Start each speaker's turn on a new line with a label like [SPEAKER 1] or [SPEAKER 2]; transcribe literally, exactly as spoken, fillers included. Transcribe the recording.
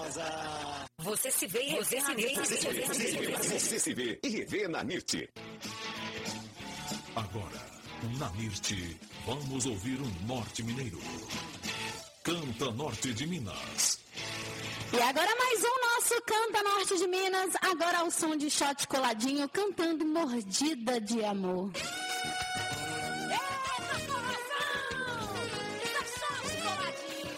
[SPEAKER 1] casa.
[SPEAKER 2] Você se vê e revê na NIRT.
[SPEAKER 3] Você se vê e revê na NIRT.
[SPEAKER 4] Agora, na NIRT, vamos ouvir um norte mineiro. Canta Norte de Minas.
[SPEAKER 5] E agora mais um nosso Canta Norte de Minas, agora ao som de Shot Coladinho cantando Mordida de Amor.